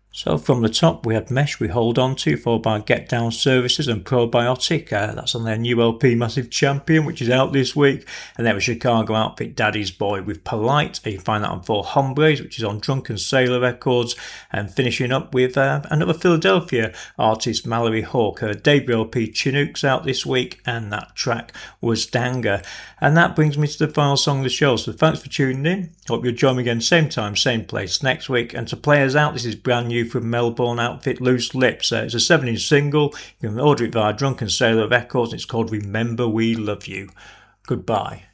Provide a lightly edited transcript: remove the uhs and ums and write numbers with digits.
So from the top we had Mesh We Hold On To, followed by Get Down Services and Probiotic. That's on their new LP Massive Champion, which is out this week. And then was Chicago outfit Daddy's Boy with Polite. You can find that on Four Hombres, which is on Drunken Sailor Records. And finishing up with another Philadelphia artist, Mallory Hawk. Her debut LP Chinooks out this week, and that track was Danga. And that brings me to the final song of the show. So thanks for tuning in. Hope you'll join me again same time, same place next week. And to play us out, this is brand new from Melbourne outfit Loose Lips. It's a 7-inch single. You can order it via Drunken Sailor Records. It's called Remember We Love You. Goodbye.